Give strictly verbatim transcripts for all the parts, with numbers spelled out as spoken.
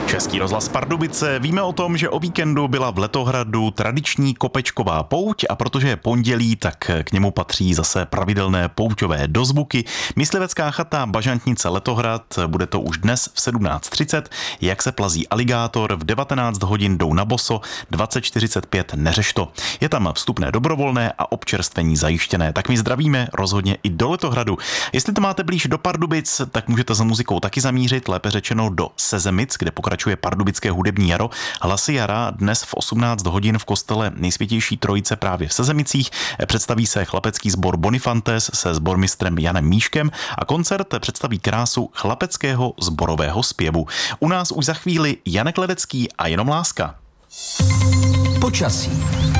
Český rozhlas Pardubice. Víme o tom, že o víkendu byla v Letohradu tradiční kopečková pouť a protože je pondělí, tak k němu patří zase pravidelné pouťové dozvuky. Myslivecká chata Bažantnice Letohrad, bude to už dnes v sedmnáct třicet, jak se plazí aligátor, v devatenáct hodin jdou na boso, dvacet čtyřicet pět neřeš to. Je tam vstupné dobrovolné a občerstvení zajištěné. Tak my zdravíme rozhodně i do Letohradu. Jestli to máte blíž do Pardubic, tak můžete za muzikou taky zamířit, lépe řečeno do Sezemic, kde pokračuje pardubické hudební jaro. Hlasy jara dnes v osmnáct hodin v kostele Nejsvětější trojice právě v Sezemicích. Představí se chlapecký sbor Bonifantes se sbormistrem Janem Míškem a koncert představí krásu chlapeckého sborového zpěvu. U nás už za chvíli Janek Ledecký a Jenom láska. Počasí.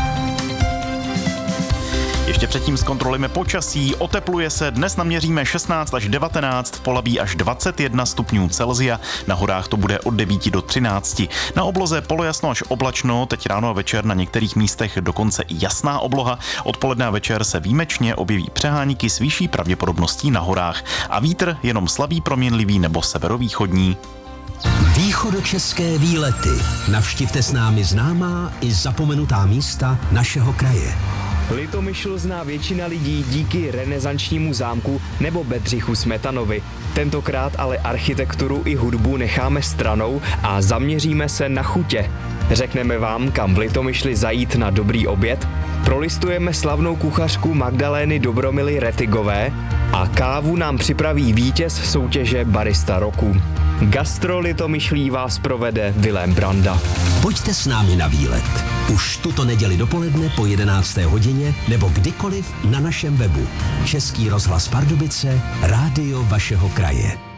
Ještě předtím zkontrolujeme počasí, otepluje se, dnes naměříme šestnáct až devatenáct, v Polabí až dvacet jedna stupňů Celsia, na horách to bude od devíti do třinácti. Na obloze polojasno až oblačno, teď ráno a večer na některých místech dokonce i jasná obloha, odpoledne a večer se výjimečně objeví přeháníky s vyšší pravděpodobností na horách a vítr jenom slabý proměnlivý nebo severovýchodní. Východočeské výlety. Navštivte s námi známá i zapomenutá místa našeho kraje. Litomyšl zná většina lidí díky renesančnímu zámku nebo Bedřichu Smetanovi. Tentokrát ale architekturu i hudbu necháme stranou a zaměříme se na chutě. Řekneme vám, kam v Litomyšli zajít na dobrý oběd, prolistujeme slavnou kuchařku Magdalény Dobromily Retigové a kávu nám připraví vítěz soutěže Barista roku. Gastro Litomyšlí vás provede Vilém Branda. Pojďte s námi na výlet. Už tuto neděli dopoledne po jedenácté hodině nebo kdykoliv na našem webu. Český rozhlas Pardubice, rádio vašeho kraje.